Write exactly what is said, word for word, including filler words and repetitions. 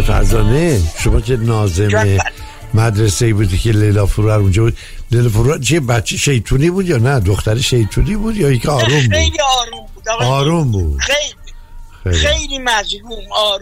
فرزانه شما که ناظم مدرسه‌ای بودی که لیلا فرور اونجا بود، لیلا فرور چه بچه شیطونی بود یا نه دختر شیطونی بود یا اینکه آروم بود؟ خیلی آروم بود. آروم بود. خیلی خیلی, خیلی مظلوم آروم